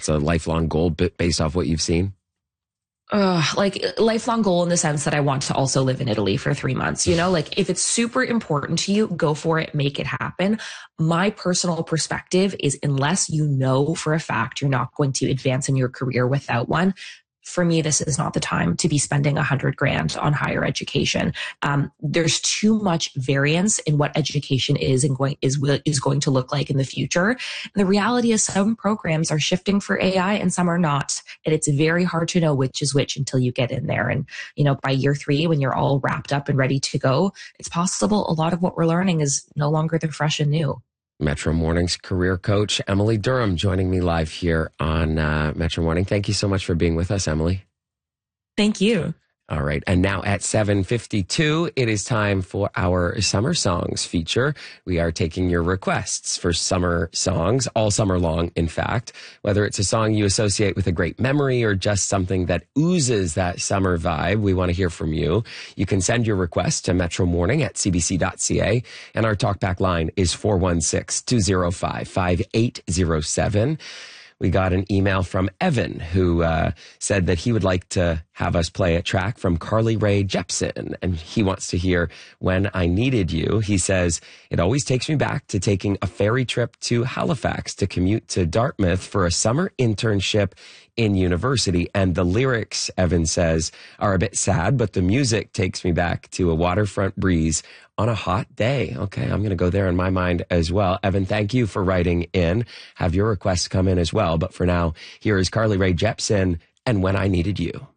that's a lifelong goal based off what you've seen? Like lifelong goal in the sense that I want to also live in Italy for 3 months, like if it's super important to you, go for it, make it happen. My personal perspective is unless you know for a fact you're not going to advance in your career without one, for me, this is not the time to be spending $100,000 on higher education. There's too much variance in what education is going to look like in the future. And the reality is some programs are shifting for AI and some are not. And it's very hard to know which is which until you get in there. And, by year 3, when you're all wrapped up and ready to go, it's possible a lot of what we're learning is no longer the fresh and new. Metro Morning's career coach, Emily Durham, joining me live here on Metro Morning. Thank you so much for being with us, Emily. Thank you. All right. And now at 7:52, it is time for our Summer Songs feature. We are taking your requests for summer songs all summer long, in fact, whether it's a song you associate with a great memory or just something that oozes that summer vibe. We want to hear from you. You can send your request to Metro Morning at cbc.ca. And our talkback line is 416-205-5807. We got an email from Evan who said that he would like to have us play a track from Carly Rae Jepsen, and he wants to hear When I Needed You. He says, it always takes me back to taking a ferry trip to Halifax to commute to Dartmouth for a summer internship in university. And the lyrics, Evan says, are a bit sad, but the music takes me back to a waterfront breeze on a hot day. Okay, I'm going to go there in my mind as well. Evan, thank you for writing in. Have your requests come in as well. But for now, here is Carly Rae Jepsen and When I Needed You.